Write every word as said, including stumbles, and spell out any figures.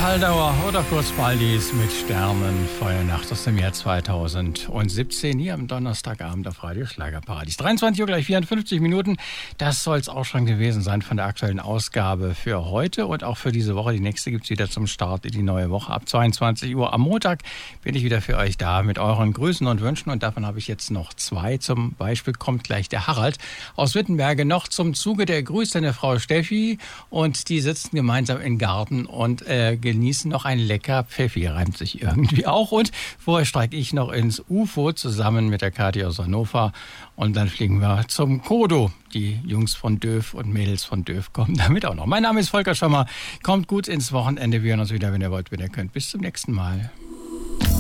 Haldauer oder kurz Baldis mit Sternen, Feuernacht aus dem Jahr zweitausendsiebzehn hier am Donnerstagabend auf Radio Schlagerparadies. dreiundzwanzig Uhr gleich vierundfünfzig Minuten, das soll es auch schon gewesen sein von der aktuellen Ausgabe für heute und auch für diese Woche. Die nächste gibt es wieder zum Start in die neue Woche ab zweiundzwanzig Uhr. Am Montag bin ich wieder für euch da mit euren Grüßen und Wünschen und davon habe ich jetzt noch zwei. Zum Beispiel kommt gleich der Harald aus Wittenberge noch zum Zuge, der grüßt seine Frau Steffi und die sitzen gemeinsam im Garten und äh, genießen noch ein lecker Pfeffi, reimt sich irgendwie auch. Und vorher steige ich noch ins U F O zusammen mit der Kathi aus Hannover und dann fliegen wir zum Kodo. Die Jungs von Döf und Mädels von Döf kommen damit auch noch. Mein Name ist Volker Schommer. Kommt gut ins Wochenende. Wir hören uns wieder, wenn ihr wollt, wenn ihr könnt. Bis zum nächsten Mal.